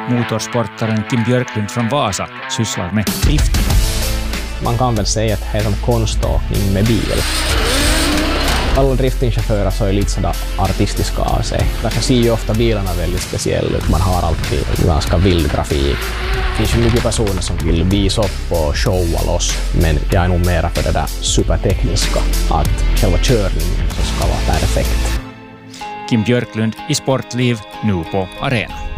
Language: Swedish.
Motorsportaren Kim Björklund från Vasa sysslar med drifting. Man kan väl säga att det är som konståkning med bil. Alla driftingchaufförer så är lite sådär artistiska av sig. Därför ser ju ofta bilarna väldigt speciella ut. Man har alltid ganska vild trafik. Det finns ju mycket personer som vill visa upp och showa loss. Men jag är nog mera för det där supertekniska. Att själva körningen så ska vara perfekt. Kim Björklund i Sportliv nu på Arena.